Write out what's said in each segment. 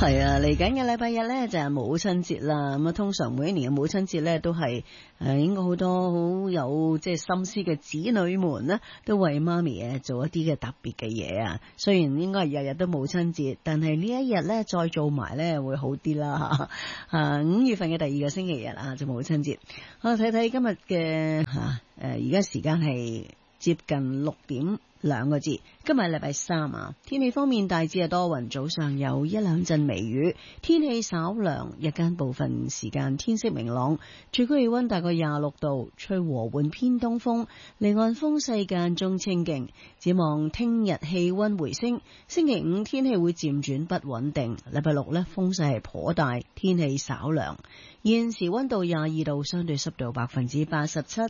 係啊，嚟緊嘅禮拜日咧就係母親節啦。咁啊，通常每一年嘅母親節咧都係應該好多好有即係心思嘅子女們呢，都為媽咪做一啲嘅特別嘅嘢啊。雖然應該係日日都母親節，但係呢一日咧再做埋咧會好啲啦吓。5月份嘅第2個星期日啊，就母親節。我睇睇今日嘅而家時間係接近6點2個字，今日係禮拜3啊。天氣方面大致係多雲，早上有1、2陣微雨，天氣稍涼，日間部分時間天色明朗，最高氣溫大概26度，吹和緩偏東風，離岸風勢間中清勁。展望聽日氣溫回升，星期5天氣會漸轉不穩定，禮拜6呢風勢係頗大，天氣稍涼。現時溫度22度，相對濕度87%。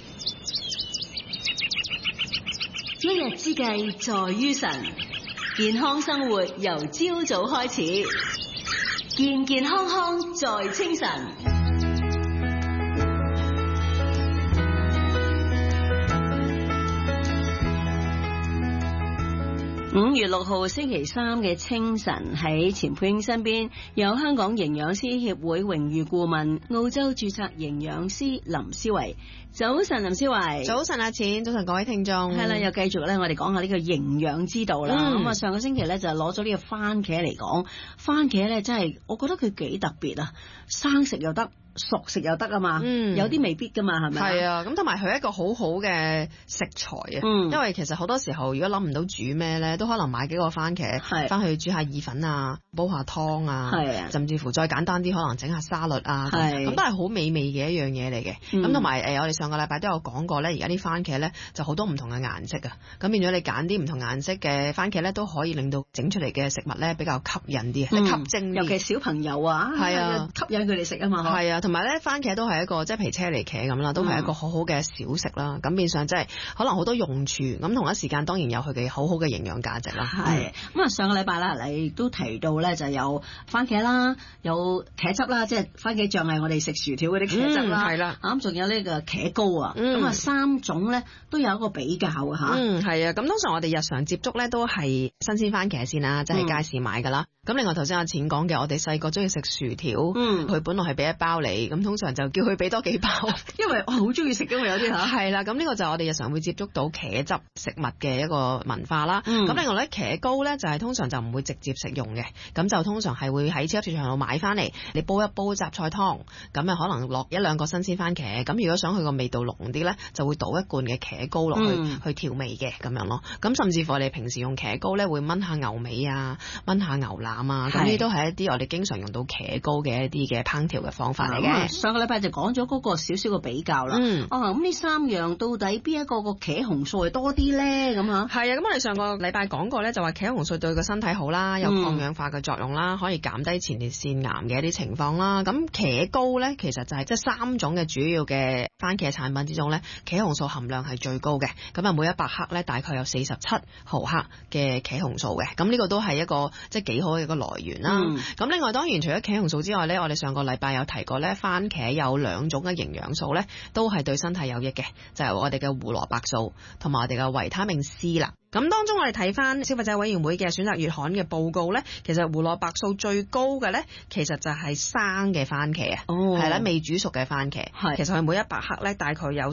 一日之計在於晨，健康生活由朝早開始，健健康康在清晨。5月6號星期3嘅清晨，喺錢佩英身邊有香港營養師協會榮譽顧問、澳洲註冊營養師林思維。早晨，林思維。 早晨，阿錢。早晨，各位聽眾。 係啦，又繼續咧，我哋講下呢個營養之道啦。咁啊，上個星期咧就攞咗呢個番茄嚟講，番茄咧真係，我覺得佢幾特別啊，生食又得，熟食又得啊嘛，有啲未必噶嘛，係咪？ 係啊，咁同埋佢係一個好好嘅食材啊，因為其實好多時候如果諗唔到煮咩咧，都可能買幾個番茄翻去煮下意粉啊，煲下湯啊，甚至乎再簡單啲可能整下沙律啊，咁都係好美味嘅一樣嘢嚟嘅。咁同埋我哋上個禮拜都有講過咧，而家啲番茄咧就好多唔同嘅顏色啊，咁變咗你揀啲唔同顏色嘅番茄咧，都可以令到整出嚟嘅食物咧比較吸引啲，吸睛啲，尤其小朋友啊，係啊，吸引佢哋食啊嘛，係啊。同埋咧，番茄都係一個即係譬如車厘茄咁啦，都係一個好好嘅小食啦。咁變相即係可能好多用處，咁同一時間當然有佢嘅好好嘅營養價值啦。係咁啊，上個禮拜啦，你都提到咧就有番茄啦，有茄汁啦，即係番茄醬係我哋食薯條嗰啲茄汁啦，係啦。咁仲有呢個茄膏啊，咁啊3種咧都有一個比較啊嚇。 係啊，咁通常我哋日常接觸咧都係新鮮番茄先啦，即係街市買㗎啦。咁另外頭先阿錢講嘅，我哋細個中意食薯條，佢本來係俾一包你，咁通常就叫佢俾多幾包，因為我好中意食㗎嘛，有啲嚇。係啦，咁呢個就係我哋日常會接觸到茄汁食物嘅一個文化啦。咁另外咧，茄膏咧就係通常就唔會直接食用嘅，咁就通常係會喺超級市場度買翻嚟，你煲一煲雜菜湯，咁啊可能落1、2個新鮮番茄，咁如果想佢個味道濃啲咧，就會倒一罐嘅茄膏落去調味嘅咁樣咯。咁甚至乎我哋平時用茄膏咧，會燜下牛尾啊，燜下牛腩啊，咁呢都係一啲我哋經常用到茄膏嘅一啲嘅烹調嘅方法嚟嘅。 上個禮拜就講咗嗰個少少嘅比較啦。咁呢3樣到底邊一個個茄紅素係多啲咧？咁啊， 係啊，咁我哋上個禮拜講過咧，就話茄紅素對個身體好啦，有抗氧化嘅作用啦，可以減低前列腺癌嘅一啲情況啦。咁茄膏咧，其實就係即係3種嘅主要嘅番茄產品之中咧，茄紅素含量係最高嘅。咁啊，每100克咧大概有47毫克嘅茄紅素嘅。咁呢個都係一個即係幾好嘅一個來源啦。咁另外當然除咗茄紅素之外咧，我哋上個禮拜有提過咧，番茄有2種嘅營養素咧，都係對身體有益嘅，就係我哋嘅胡蘿蔔素同埋我哋嘅維他命 C 啦。咁當中我哋睇翻消費者委員會嘅選擇月刊嘅報告咧，其實胡蘿蔔素最高嘅咧，其實就係生嘅番茄啊，係啦，未煮熟嘅番茄，其實佢每100克咧大概有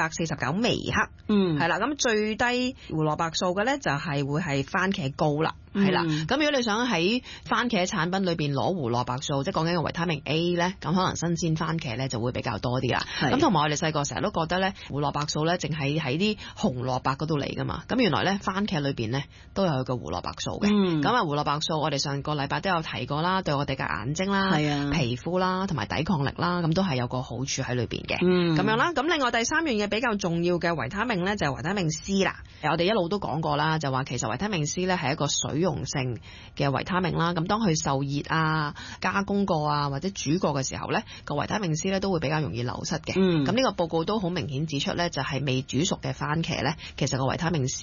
449微克，係啦，咁最低胡蘿蔔素嘅咧就係會係番茄膏啦。係啦，咁如果你想喺番茄產品裏邊攞胡蘿蔔素，即係講緊個維他命 A 咧，咁可能新鮮番茄咧就會比較多啲啦。咁同埋我哋細個成日都覺得咧，胡蘿蔔素咧淨係喺啲紅蘿蔔嗰度嚟噶嘛，咁原來咧番茄裏邊咧都有佢個胡蘿蔔素嘅。咁啊胡蘿蔔素我哋上個禮拜都有提過啦，對我哋嘅眼睛啦、皮膚啦同埋抵抗力啦，咁都係有個好處喺裏邊嘅。咁樣啦，咁另外第3樣嘢比較重要嘅維他命咧就係維他命 C 啦。我哋一路都講過啦，就話其實維他命 C 咧係一個水溶性嘅維他命啦，咁當佢受熱啊、加工過啊或者煮過嘅時候咧，個維他命 C 咧都會比較容易流失嘅。咁呢個報告都好明顯指出咧，就係未煮熟嘅番茄咧，其實個維他命 C 嘅含量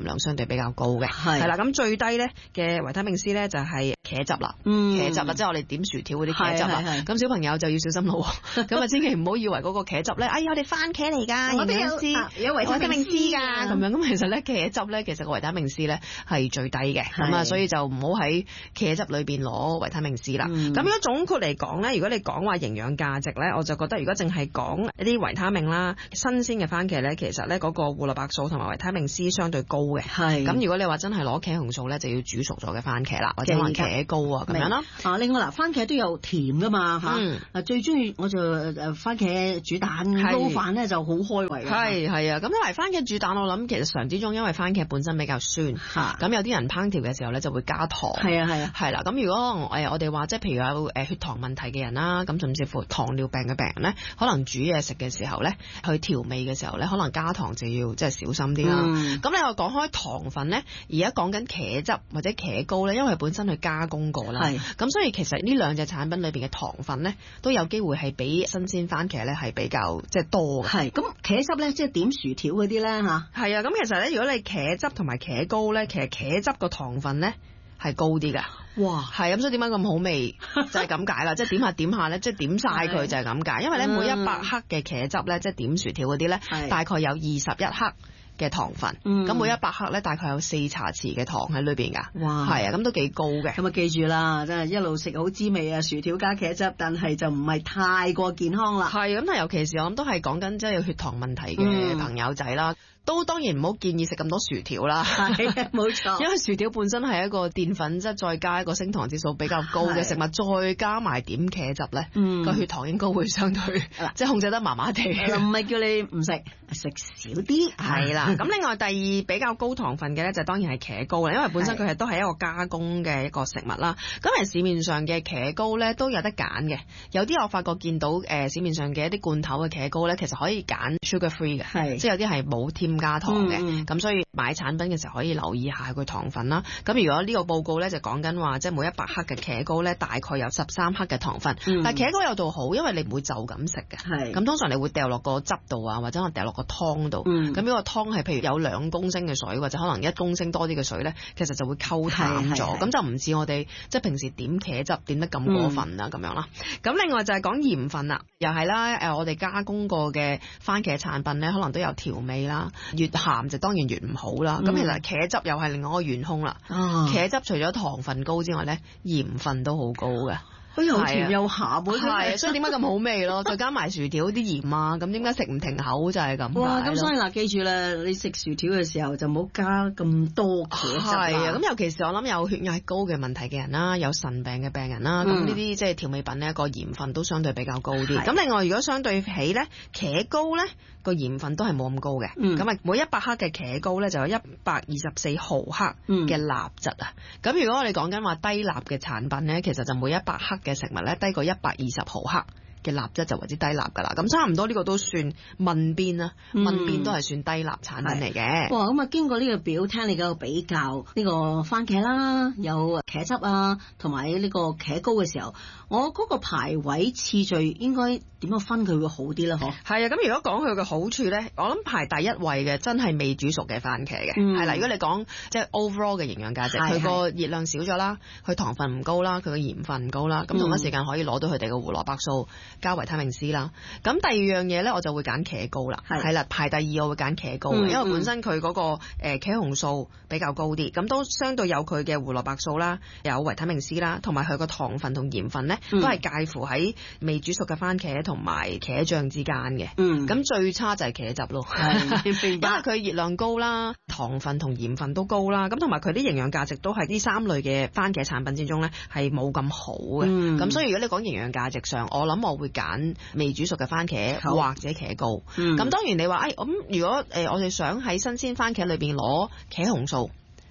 量相對比較高嘅。係啦，咁最低咧嘅維他命 C 咧就係茄汁啦，茄汁啦，即係我哋點薯條嗰啲茄汁啦。咁小朋友就要小心咯，咁啊千祈唔好以為嗰個茄汁咧，哎呀我哋番茄嚟㗎， 我哋有維他命 C 㗎咁樣。咁其實咧茄汁咧，其實個維他命 C 咧係最低嘅，咁啊所以就唔好喺茄汁裏邊攞維他命 C 啦。咁如果總括嚟講咧，如果你講話營養價值咧，我就覺得如果淨係講一啲維他命啦，新鮮嘅番茄咧，其實咧嗰個胡蘿蔔素同埋維他命 C 相對高嘅。係。咁如果你話真係攞茄紅素咧，就要煮熟咗嘅番茄啦，或者話茄膏啊咁樣咯。 另外嗱，番茄都有甜㗎嘛嚇。最中意我就番茄煮蛋撈飯咧就好開胃。 係啊，咁因為番茄煮蛋，我諗其實常之中，因為番茄本身比較酸，咁有啲人烹調嘅時候咧就會加糖。係啊。係啦，咁如果我哋話即係譬如有血糖問題嘅人啦，咁甚至乎糖尿病嘅病人咧，可能煮嘢食嘅時候咧，去調味嘅時候咧，可能加糖就要即係小心啲啦。咁你話講開糖分咧，而家講緊茄汁或者茄膏咧，因為本身去加工過啦，咁所以其實呢兩隻產品裏邊嘅糖分咧，都有機會係比新鮮番茄咧係比較即係多嘅。係，咁茄汁咧即係點薯條嗰啲咧嚇。係啊，咁其實咧如果你茄汁同埋茄膏咧，其實茄汁個糖分咧係高啲㗎。哇，係咁，所以點解咁好味就係咁解啦，即係點下咧，即係點晒佢就係咁解，因為咧每100克嘅茄汁咧，即係點薯條嗰啲咧，大概有21克嘅糖分，咁每100克咧大概有4茶匙嘅糖喺裏邊噶。哇，係啊，咁都幾高嘅。咁啊記住啦，真係一路食好滋味啊，薯條加茄汁，但係就唔係太過健康啦。係咁，但係尤其是我諗都係講緊即係有血糖問題嘅朋友仔啦。都當然唔好建議食咁多薯條啦，係冇錯，因為薯條本身係一個澱粉質再加一個升糖指數比較高嘅食物，再加埋點茄汁咧，個血糖應該會相對即係控制得麻麻地。唔係叫你唔食，食少啲係啦。咁另外第二比較高糖分嘅咧，就當然係茄膏啦，因為本身佢係都係一個加工嘅一個食物啦。咁喺市面上嘅茄膏咧都有得揀嘅，有啲我發覺見到市面上嘅一啲罐頭嘅茄膏咧，其實可以揀 sugar free 嘅，即係有啲係冇添加糖嘅，咁所以買產品嘅時候可以留意下佢糖分啦。咁如果呢個報告咧就講緊話，即係每100克嘅茄膏咧大概有13克嘅糖分，但係茄膏有度好，因為你唔會就咁食嘅，咁通常你會掉落個汁度啊，或者可能掉落個湯度，咁呢個湯係譬如有2公升嘅水，或者可能1公升多啲嘅水咧，其實就會溝淡咗，咁就唔似我哋即係平時點茄汁點得咁過分啦咁樣啦。咁另外就係講鹽分啦，又係啦，我哋加工過嘅番茄產品咧，可能都有調味啦。越鹹就當然越唔好啦。咁其實茄汁又係另外一個元兇啦。茄汁除咗糖分高之外咧，鹽分都好高嘅。又甜又鹹喎，係，所以點解咁好味咯？再加埋薯條啲鹽啊，咁點解食唔停口就係咁。哇！咁所以嗱，記住啦，你食薯條嘅時候就唔好加咁多茄汁。係啊，咁尤其是我諗有血壓高嘅問題嘅人啦，有腎病嘅病人啦，咁呢啲即係調味品呢個鹽分都相對比較高啲。咁另外如果相對起咧，茄膏咧個鹽分都係冇咁高嘅。咁啊，每100克嘅茄膏咧就有124毫克嘅鈉質啊。咁如果我哋講緊話低鈉嘅產品咧，其實就每100克嘅食物咧低過120毫克嘅鈉質就為之低鈉噶啦，咁差唔多呢個都算問邊啦，問邊都係算低鈉產品嚟嘅。哇，咁啊經過呢個表聽你嘅比較，呢個番茄啦，有茄汁啊，同埋呢個茄膏嘅時候，我嗰個排位次序應該點樣分佢會好啲咧？嗬，係啊，咁如果講佢嘅好處咧，我諗排第一位嘅真係未煮熟嘅番茄嘅，係啦。如果你講即係 overall 嘅營養價值，佢個熱量少咗啦，佢糖分唔高啦，佢嘅鹽分唔高啦，咁同一時間可以攞到佢哋嘅胡蘿蔔素加維他命 C 啦。咁第二樣嘢咧，我就會揀茄膏啦，係啦，排第二我會揀茄膏，因為本身佢嗰個茄紅素比較高啲，咁都相對有佢嘅胡蘿蔔素啦，有維他命 C 啦，同埋佢個糖分同鹽分咧都係介乎喺未煮熟嘅番茄同埋茄醬之間嘅。咁最差就係茄汁咯，因為佢熱量高啦，糖分同鹽分都高啦，咁同埋佢啲營養價值都係呢3類嘅番茄產品之中咧係冇咁好嘅。咁所以如果你講營養價值上，我諗我會揀未煮熟嘅番茄或者茄膏。咁當然你話咁如果我哋想喺新鮮番茄裏邊攞茄紅素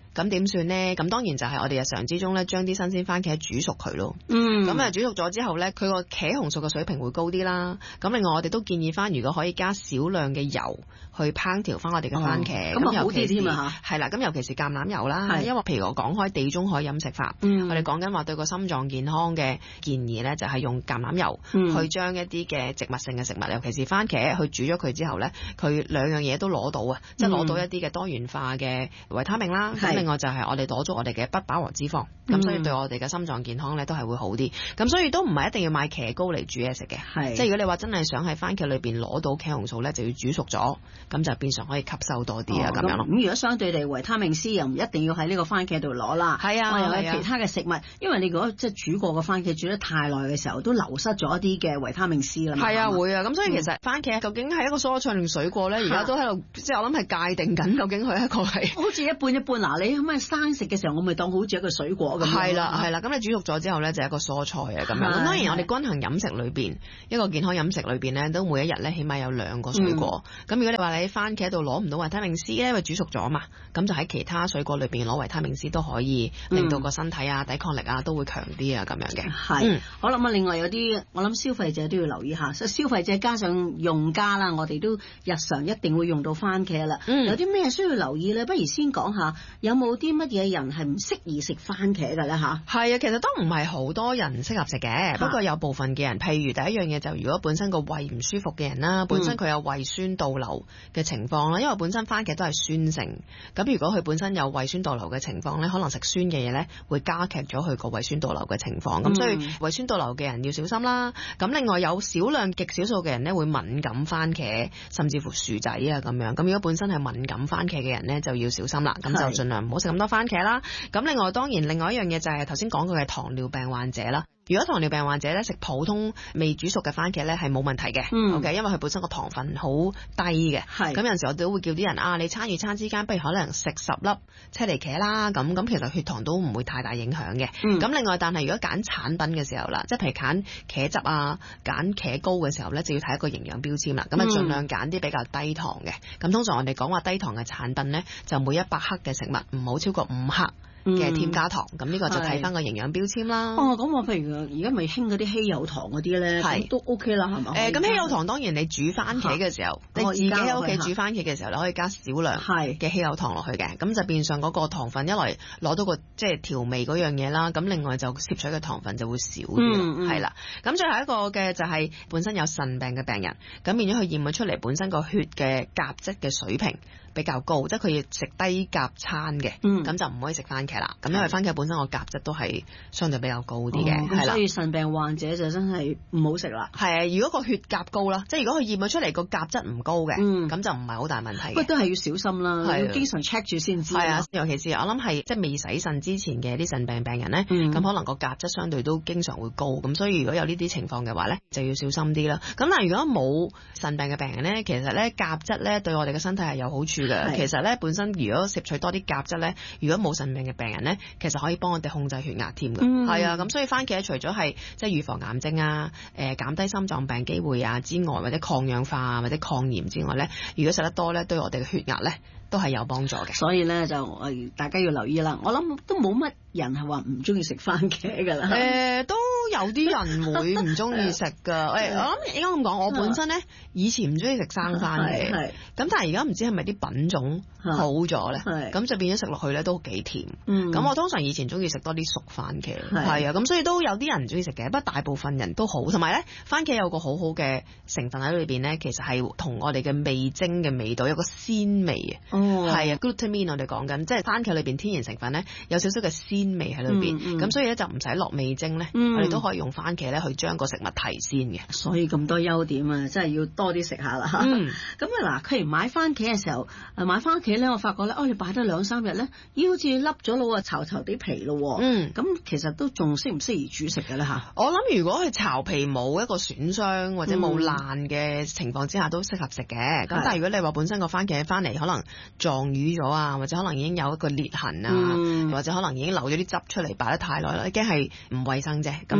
咁點算呢？咁當然就係我哋日常之中咧，將啲新鮮番茄煮熟佢咯。咁煮熟咗之後咧，佢個茄紅素嘅水平會高啲啦。咁另外我哋都建議翻，如果可以加少量嘅油去烹調翻我哋嘅番茄， 咁好啲添啊嚇。係啦，咁尤其是橄欖油啦，因為譬如我講開地中海飲食法，我哋講緊話對個心臟健康嘅建議咧，就係用橄欖油去將一啲嘅植物性嘅食物，尤其是番茄，去煮咗佢之後咧，佢兩樣嘢都攞到啊，即係攞到一啲嘅多元化嘅維他命啦。咁另外就係我哋攞咗我哋嘅不飽和脂肪，咁所以對我哋嘅心臟健康咧都係會好啲。咁所以都唔係一定要買茄膏嚟煮嘢食嘅，即係如果你話真係想喺番茄裏邊攞到茄紅素咧，就要煮熟咗，咁就變相可以吸收多啲啊咁樣咯。 咁如果相對地維他命 C 又唔一定要喺呢個番茄度攞啦，我又有其他嘅食物，因為你如果即係煮過個番茄煮得太耐嘅時候，都流失咗一啲嘅維他命 C 啦。 係啊，會啊，咁所以其實番茄究竟係一個蔬菜定水果咧？而家都喺度，即係我諗係界定緊，究竟佢係一個係好似一半一半。嗱，你咁樣生食嘅時候，我咪當好似一個水果咁。 係啦，咁你煮熟咗之後咧，就係一個蔬菜啊咁樣。咁當然我哋均衡飲食裏邊，一個健康飲食裏邊咧，都每一日咧起碼有2個水果。咁如果你話你喺番茄度攞唔到維他命 C 咧，因為煮熟咗嘛，咁就喺其他水果裏邊攞維他命 C 都可以令到個身體啊、抵抗力啊都會強啲啊咁樣嘅。 係，我諗另外有啲，我諗消費者都要留意下。消費者加上用家啦，我哋都日常一定會用到番茄啦。有啲咩需要留意咧？不如先講下，有冇啲乜嘢人係唔適宜食番茄嘅咧？嚇， 係啊，其實都唔係好多人適合食嘅，不過有部分嘅人，譬如第一樣嘢就如果本身個胃唔舒服嘅人啦，本身佢有胃酸倒流嘅情況啦，因為本身番茄都係酸性，咁如果佢本身有胃酸倒流嘅情況咧，可能食酸嘅嘢咧會加劇咗佢個胃酸倒流嘅情況，咁所以胃酸倒流嘅人要小心啦。咁另外有少量極少數嘅人咧會敏感番茄，甚至乎薯仔啊咁樣，咁如果本身係敏感番茄嘅人咧就要小心啦，咁就盡量唔好食咁多番茄啦。咁另外當然另外一樣嘢就係頭先講過嘅糖尿病患者啦。如果糖尿病患者咧食普通未煮熟嘅番茄咧係冇問題嘅，OK，因為佢本身個糖分好低嘅。咁有陣時我哋都會叫啲人你餐與餐之間不如可能食10粒車厘茄啦，咁其實血糖都唔會太大影響嘅。咁另外但係如果揀產品嘅時候啦，即係譬如揀茄汁啊、揀茄膏嘅時候咧，就要睇一個營養標籤啦。咁盡量揀啲比較低糖嘅。咁通常我哋講話低糖嘅產品咧，就每100克嘅食物唔好超過5克嘅添加糖，咁呢個就睇翻個營養標籤啦。咁我譬如而家咪興嗰啲稀有糖嗰啲咧，都 OK 啦，係嘛？ 咁稀有糖當然你煮番茄嘅時候，你自己喺屋企煮番茄嘅時候，你可以加少量嘅稀有糖落去嘅，咁就變相嗰個糖分一來攞到個即係調味嗰樣嘢啦，咁另外就攝取嘅糖分就會少啲，係啦。咁最後一個嘅就係本身有腎病嘅病人，咁變咗佢驗咗出嚟本身個血嘅鉀質嘅水平比較高，即係佢要食低鉀餐嘅，咁就唔可以食番茄啦。咁因為番茄本身個鉀質都係相對比較高啲嘅，係啦。 所以腎病患者就真係唔好食啦。 係啊，如果個血鉀高啦，即係如果佢驗咗出嚟個鉀質唔高嘅，咁就唔係好大問題嘅。 不過都係要小心啦，要經常 check 住先知。 係啊，尤其是我諗係即係未洗腎之前嘅啲腎病病人咧，咁可能個鉀質相對都經常會高，咁所以如果有呢啲情況嘅話咧，就要小心啲啦。咁但係如果冇腎病嘅病人咧，其實咧鉀質咧對我哋嘅身體係有好處嘅。其實咧本身如果攝取多啲鉀質咧，如果冇腎病嘅病人咧，其實可以幫我哋控制血壓添㗎。係啊，咁所以番茄除咗係即係預防癌症啊、減低心臟病機會啊之外，或者抗氧化啊或者抗炎之外咧，如果食得多咧，對我哋嘅血壓咧都係有幫助嘅。 所以咧就大家要留意啦。我諗都冇乜人係話唔中意食番茄㗎啦。 都有啲人會唔中意食㗎。我諗應該咁講，我本身咧以前唔中意食生番茄，咁但係而家唔知係咪啲品種好咗咧，咁就變咗食落去咧都幾甜。咁我通常以前中意食多啲熟番茄，係啊，咁所以都有啲人唔中意食嘅，不過大部分人都好。同埋咧，番茄有個好好嘅成分喺裏邊咧，其實係同我哋嘅味精嘅味道有個鮮味啊。係啊 ，glutamine 我哋講緊，即係番茄裏邊天然成分咧有少少嘅鮮味喺裏邊，咁所以咧就唔使落味精咧，我哋都可以用番茄咧去將個食物提鮮嘅。 所以咁多優點啊，真係要多啲食下啦。咁嗱，譬如買番茄嘅時候，買番茄咧，我發覺咧，你擺得2-3日咧，好似凹咗咯，巢巢啲皮咯。咁其實都仲適唔適宜煮食嘅咧嚇？ 我諗如果佢巢皮冇一個損傷或者冇爛嘅情況之下，都適合食嘅。咁但係如果你話本身個番茄翻嚟可能撞瘀咗啊，或者可能已經有一個裂痕啊，或者可能已經流咗啲汁出嚟，擺得太耐啦，已經係唔衛生啫。咁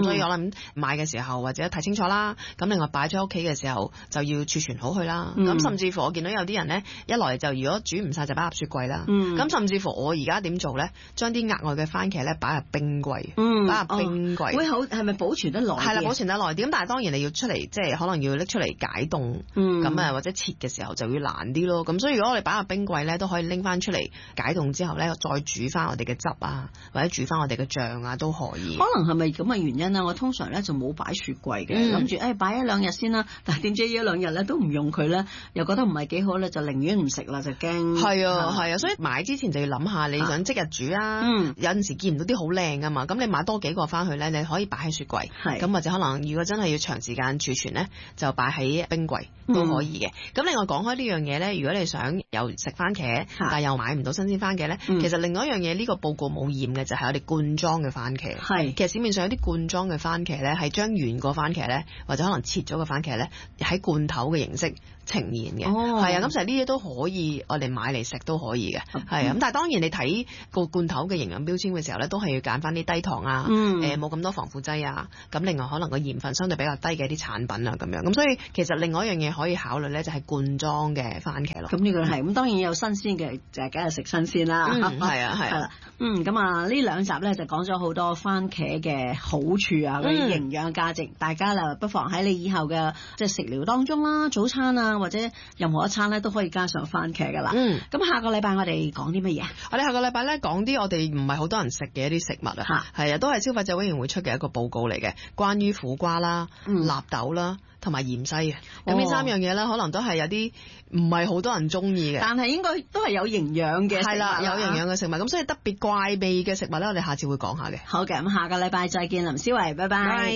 所以我諗買嘅時候或者睇清楚啦。咁另外擺咗屋企嘅時候就要儲存好佢啦。咁甚至乎我見到有啲人咧，一來就如果煮唔晒就擺入雪櫃啦。咁甚至乎我而家點做咧？將啲額外嘅番茄咧擺入冰櫃，擺入冰櫃會好係咪保存得耐？ 係啦，保存得耐啲。咁但係當然你要出嚟，即係可能要拎出嚟解凍，咁或者切嘅時候就會難啲咯。咁所以如果我哋擺入冰櫃咧，都可以拎翻出嚟解凍之後咧，再煮翻我哋嘅汁啊，或者煮翻我哋嘅醬啊都可以。 可能係咪咁嘅原因咧？我通常咧就冇擺雪櫃嘅，諗住擺一兩日先啦。但係點知一兩日咧都唔用佢咧，又覺得唔係幾好咧，就寧願唔食啦，就驚。 係啊，所以買之前就要諗下，你想即日煮啊。有陣時見唔到啲好靚噶嘛，咁你買多幾個翻去咧，你可以擺喺雪櫃。咁或者可能如果真係要長時間儲存咧，就擺喺冰櫃都可以嘅。咁另外講開呢樣嘢咧，如果你想又食番茄，但係又買唔到新鮮番茄咧，其實另外一樣嘢呢個報告冇驗嘅就係我哋罐裝嘅番茄。其實市面上有啲罐裝嘅番茄咧，係將原個番茄咧，或者可能切咗個番茄咧，喺罐頭嘅形式呈現嘅。係啊，咁其實呢啲都可以我哋買嚟食都可以嘅。係啊，咁但係當然你睇個罐頭嘅營養標籤嘅時候咧，都係要揀翻啲低糖啊，冇咁多防腐劑啊。咁另外可能個鹽分相對比較低嘅一啲產品啊，咁樣。咁所以其實另外一樣嘢可以考慮咧，就係罐裝嘅番茄咯。 咁呢個係咁，當然有新鮮嘅，就係梗係食新鮮啦。 係啦。 咁啊呢兩集咧就講咗好多番茄嘅好處啊，嗰啲營養價值，大家啦不妨喺你以後嘅即係食療當中啦，早餐啊或者任何一餐咧都可以加上番茄噶啦。咁下個禮拜我哋講啲乜嘢？我哋下個禮拜咧講啲我哋唔係好多人食嘅一啲食物啊，係啊，都係消費者委員會出嘅一個報告嚟嘅，關於苦瓜啦、納豆啦同埋芫茜嘅。咁呢三樣嘢咧，可能都係有啲唔係好多人中意嘅， 但係應該都係有營養嘅。 係啦，有營養嘅食物。咁所以特別怪味嘅食物咧，我哋下次會講下嘅。 好嘅，咁下個禮拜再見，林思維，拜拜。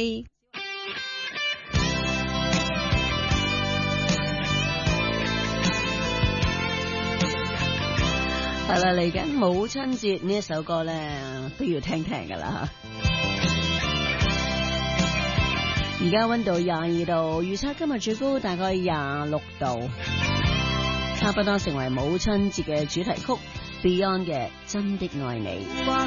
係啦，嚟緊母親節呢一首歌咧都要聽聽噶啦。而家溫度22度，預測今日最高大概26度，差不多成為母親節嘅主題曲 Beyond 嘅《真的愛你》。